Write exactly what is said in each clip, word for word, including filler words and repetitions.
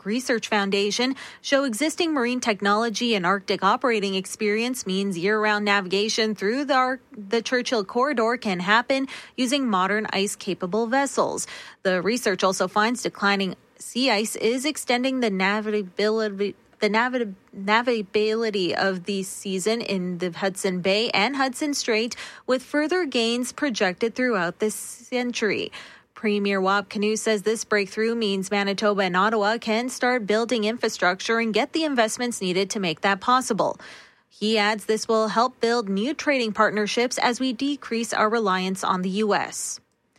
Arctic Research Foundation show existing marine technology and Arctic operating experience means year-round navigation through the, Ar- the Churchill Corridor can happen using modern ice-capable vessels. The research also finds declining sea ice is extending the navigability the navi- navigability of the season in the Hudson Bay and Hudson Strait, with further gains projected throughout this century. Premier Wab Kinew says this breakthrough means Manitoba and Ottawa can start building infrastructure and get the investments needed to make that possible. He adds this will help build new trading partnerships as we decrease our reliance on the U S.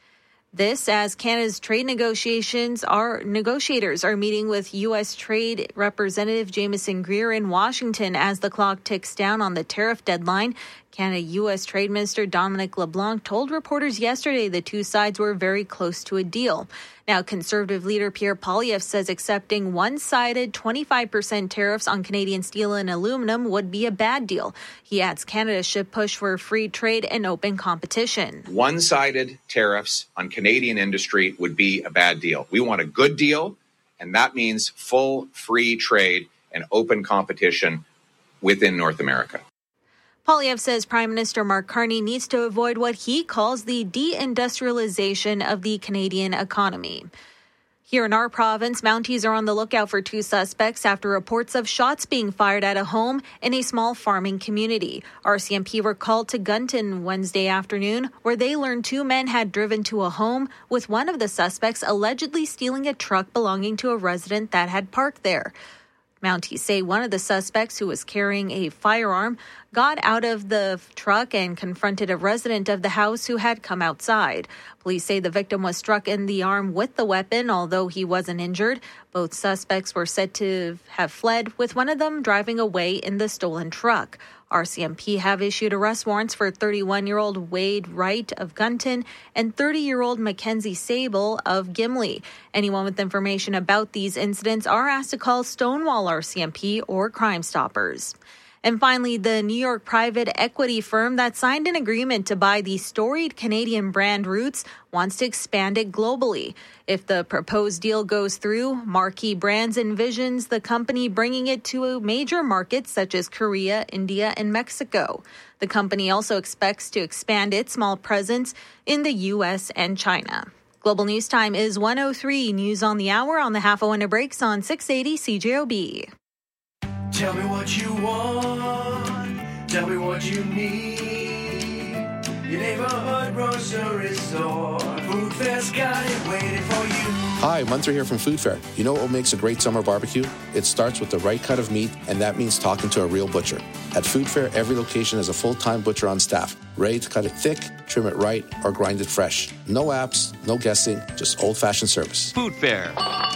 This as Canada's trade negotiations are negotiators are meeting with U S Trade Representative Jameson Greer in Washington as the clock ticks down on the tariff deadline. Canada U S Trade Minister Dominic LeBlanc told reporters yesterday the two sides were very close to a deal. Now, Conservative leader Pierre Poilievre says accepting one-sided twenty-five percent tariffs on Canadian steel and aluminum would be a bad deal. He adds Canada should push for free trade and open competition. One-sided tariffs on Canadian industry would be a bad deal. We want a good deal, and that means full free trade and open competition within North America. Poilievre says Prime Minister Mark Carney needs to avoid what he calls the deindustrialization of the Canadian economy. Here in our province, Mounties are on the lookout for two suspects after reports of shots being fired at a home in a small farming community. R C M P were called to Gunton Wednesday afternoon, where they learned two men had driven to a home, with one of the suspects allegedly stealing a truck belonging to a resident that had parked there. Mounties say one of the suspects, who was carrying a firearm, got out of the truck and confronted a resident of the house who had come outside. Police say the victim was struck in the arm with the weapon, although he wasn't injured. Both suspects were said to have fled, with one of them driving away in the stolen truck. R C M P have issued arrest warrants for thirty-one-year-old Wade Wright of Gunton and thirty-year-old Mackenzie Sable of Gimli. Anyone with information about these incidents are asked to call Stonewall R C M P or Crime Stoppers. And finally, the New York private equity firm that signed an agreement to buy the storied Canadian brand Roots wants to expand it globally. If the proposed deal goes through, Marquee Brands envisions the company bringing it to major markets such as Korea, India, and Mexico. The company also expects to expand its small presence in the U S and China. Global News Time is one oh three. News on the hour on the half hour winter breaks on six eighty C J O B. Tell me what you want, tell me what you need. Your neighborhood grocery store, Food Fair's got it waiting for you. Hi, Munter here from Food Fair. You know what makes a great summer barbecue? It starts with the right cut of meat, and that means talking to a real butcher. At Food Fair, every location has a full-time butcher on staff, ready to cut it thick, trim it right, or grind it fresh. No apps, no guessing, just old-fashioned service. Food Fair,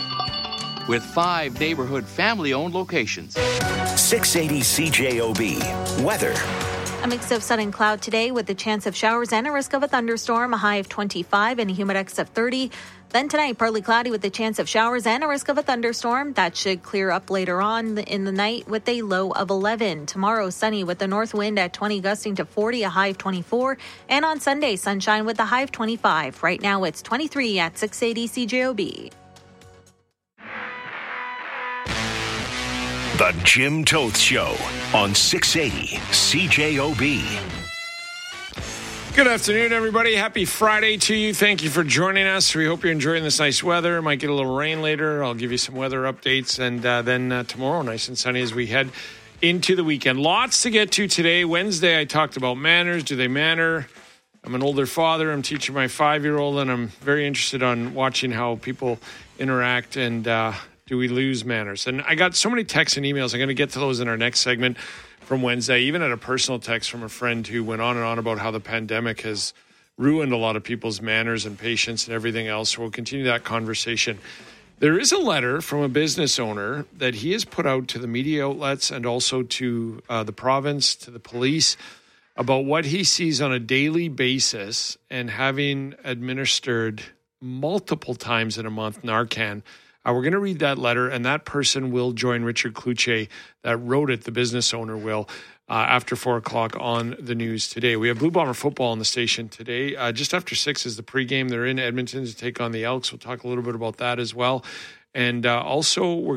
with five neighborhood family-owned locations. six eighty C J O B. Weather. A mix of sun and cloud today with the chance of showers and a risk of a thunderstorm, a high of twenty-five and a humidex of thirty. Then tonight, partly cloudy with the chance of showers and a risk of a thunderstorm. That should clear up later on in the night with a low of eleven. Tomorrow, sunny with the north wind at twenty, gusting to forty, a high of twenty-four. And on Sunday, sunshine with a high of twenty-five. Right now, it's twenty-three at six eighty C J O B. The Jim Toth Show on six eighty C J O B. Good afternoon, everybody. Happy Friday to you. Thank you for joining us. We hope you're enjoying this nice weather. Might get a little rain later. I'll give you some weather updates. And uh, then uh, tomorrow, nice and sunny as we head into the weekend. Lots to get to today. Wednesday, I talked about manners. Do they manner? I'm an older father. I'm teaching my five-year-old, and I'm very interested on watching how people interact and uh do we lose manners? And I got so many texts and emails. I'm going to get to those in our next segment from Wednesday. Even at a personal text from a friend who went on and on about how the pandemic has ruined a lot of people's manners and patience and everything else. So we'll continue that conversation. There is a letter from a business owner that he has put out to the media outlets and also to uh, the province, to the police, about what he sees on a daily basis and having administered multiple times in a month Narcan. Uh, we're going to read that letter, and that person will join Richard Cloutier that wrote it, the business owner will, uh, after four o'clock on the news today. We have Blue Bomber football on the station today. Uh, just after six is the pregame. They're in Edmonton to take on the Elks. We'll talk a little bit about that as well. And uh, also, we're